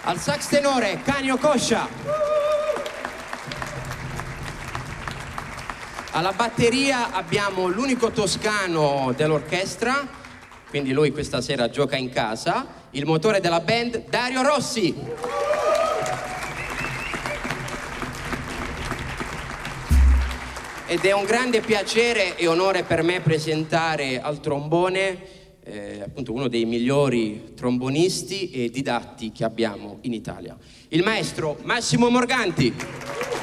Al sax tenore Canio Coscia. Alla batteria abbiamo l'unico toscano dell'orchestra, quindi lui questa sera gioca in casa, il motore della band Dario Rossi. Ed è un grande piacere e onore per me presentare al trombone appunto uno dei migliori trombonisti e didatti che abbiamo in Italia, il maestro Massimo Morganti.